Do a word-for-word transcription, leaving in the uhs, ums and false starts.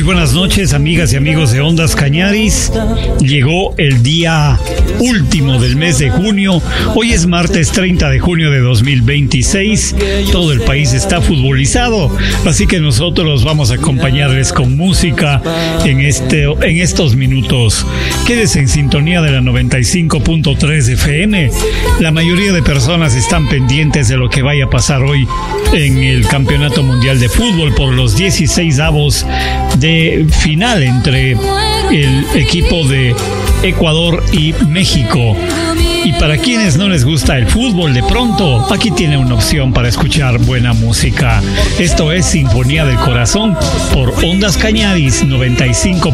Muy buenas noches, amigas y amigos de Ondas Cañaris. Llegó el día último del mes de junio. Hoy es martes treinta de junio de dos mil veintiséis. Todo el país está futbolizado, así que nosotros vamos a acompañarles con música en, este, en estos minutos. Quédese en sintonía de la noventa y cinco punto tres F M. La mayoría de personas están pendientes de lo que vaya a pasar hoy en el Campeonato Mundial de Fútbol por los dieciséis avos de final entre el equipo de Ecuador y México. Y para quienes no les gusta el fútbol, de pronto aquí tiene una opción para escuchar buena música. Esto es Sinfonía del Corazón por Ondas Cañaris noventa y cinco